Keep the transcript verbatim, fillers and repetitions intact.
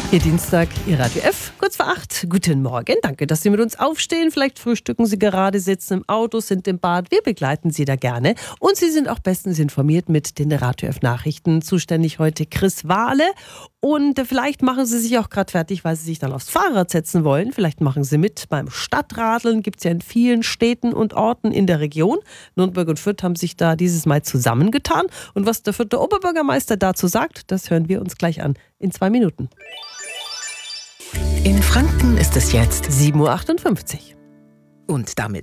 Ihr Dienstag, Ihr Radio F, kurz vor acht. Guten Morgen, danke, dass Sie mit uns aufstehen. Vielleicht frühstücken Sie gerade, sitzen im Auto, sind im Bad. Wir begleiten Sie da gerne. Und Sie sind auch bestens informiert mit den Radio F Nachrichten. Zuständig heute Chris Wahle. Und vielleicht machen Sie sich auch gerade fertig, weil Sie sich dann aufs Fahrrad setzen wollen. Vielleicht machen Sie mit beim Stadtradeln. Gibt es ja in vielen Städten und Orten in der Region. Nürnberg und Fürth haben sich da dieses Mal zusammengetan. Und was der Fürther Oberbürgermeister dazu sagt, das hören wir uns gleich an in zwei Minuten. In Franken ist es jetzt sieben Uhr achtundfünfzig. und damit